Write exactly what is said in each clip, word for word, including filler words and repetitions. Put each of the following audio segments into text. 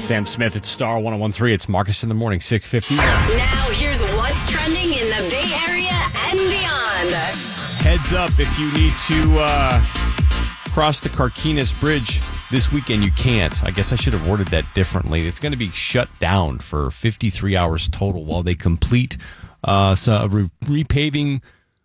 Sam Smith. It's Star one oh one three. It's Marcus in the Morning, six fifty. Now here's what's trending in the Bay Area and beyond. Heads up, if you need to uh, cross the Carquinez Bridge this weekend, you can't. I guess I should have worded that differently. It's going to be shut down for fifty-three hours total while they complete uh, so re- repaving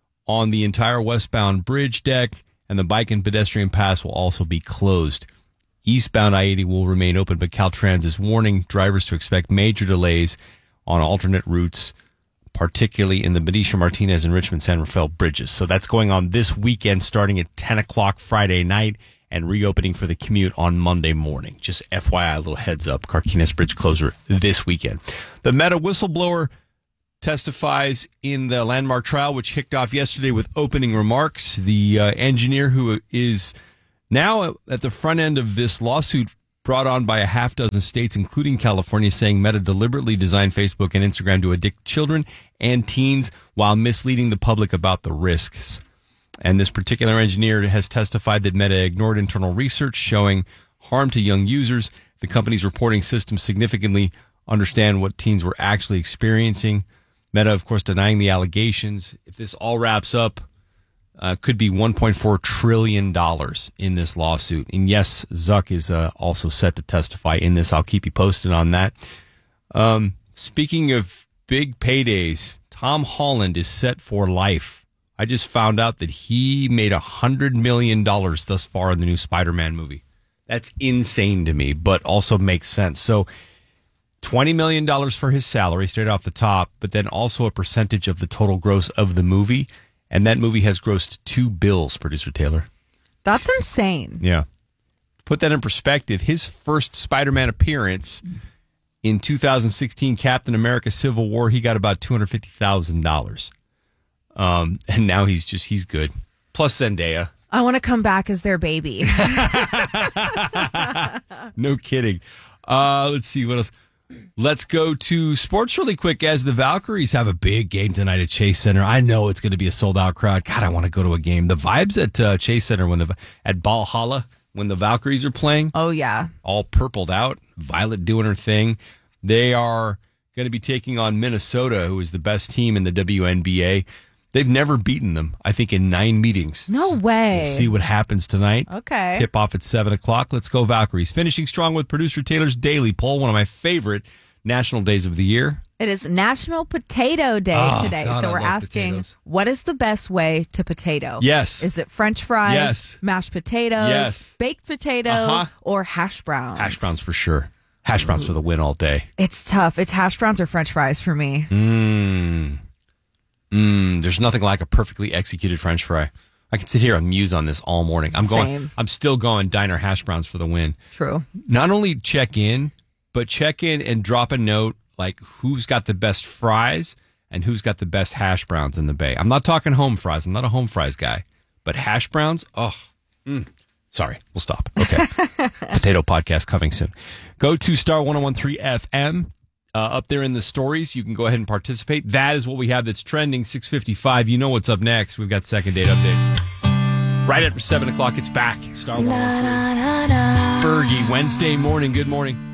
on the entire westbound bridge deck, and the bike and pedestrian pass will also be closed. Eastbound I eighty will remain open, but Caltrans is warning drivers to expect major delays on alternate routes, particularly in the Benicia Martinez and Richmond San Rafael bridges. So that's going on this weekend, starting at ten o'clock Friday night and reopening for the commute on Monday morning. Just F Y I, a little heads up, Carquinez Bridge closure this weekend. The Meta whistleblower testifies in the landmark trial, which kicked off yesterday with opening remarks. The uh, engineer who is now at the front end of this lawsuit brought on by a half dozen states, including California, saying Meta deliberately designed Facebook and Instagram to addict children and teens while misleading the public about the risks. And this particular engineer has testified that Meta ignored internal research showing harm to young users. The company's reporting systems significantly understand what teens were actually experiencing. Meta, of course, denying the allegations. If this all wraps up, Uh, could be one point four trillion dollars in this lawsuit. And yes, Zuck is uh, also set to testify in this. I'll keep you posted on that. Um, speaking of big paydays, Tom Holland is set for life. I just found out that he made one hundred million dollars thus far in the new Spider-Man movie. That's insane to me, but also makes sense. So twenty million dollars for his salary straight off the top, but then also a percentage of the total gross of the movie. And that movie has grossed two bills, producer Taylor. That's insane. Yeah. Put that in perspective. His first Spider-Man appearance in two thousand sixteen, Captain America Civil War, he got about two hundred fifty thousand dollars. Um, and now he's just, he's good. Plus Zendaya. I want to come back as their baby. No kidding. Uh, let's see what else. Let's go to sports really quick as the Valkyries have a big game tonight at Chase Center. I know it's going to be a sold-out crowd. God, I want to go to a game. The vibes at uh, Chase Center when the at Valhalla when the Valkyries are playing. Oh, yeah. All purpled out. Violet doing her thing. They are going to be taking on Minnesota, who is the best team in the W N B A. They've never beaten them, I think, in nine meetings. No way. We'll see what happens tonight. Okay. Tip off at seven o'clock. Let's go Valkyries. Finishing strong with producer Taylor's Daily Poll, one of my favorite national days of the year. It is National Potato Day oh, today. God, so I we're love asking, potatoes. what is the best way to potato? Yes. Is it French fries, Yes. mashed potatoes, Yes. baked potato, Uh-huh. or hash browns? Hash browns for sure. Hash browns for the win all day. It's tough. It's hash browns or French fries for me. Mmm. Mmm. There's nothing like a perfectly executed French fry. I can sit here and muse on this all morning. I'm going. Same. I'm still going diner hash browns for the win. True. Not only check in, but check in and drop a note like who's got the best fries and who's got the best hash browns in the Bay. I'm not talking home fries. I'm not a home fries guy. But hash browns, oh, mm. Sorry, we'll stop. Okay. Potato podcast coming soon. Go to Star one oh one three F M. Uh, up there in the stories, you can go ahead and participate. That is what we have that's trending. six fifty-five. You know what's up next. We've got second date update. Right after seven o'clock, it's back. Star one oh one three. Fergie, Wednesday morning. Good morning.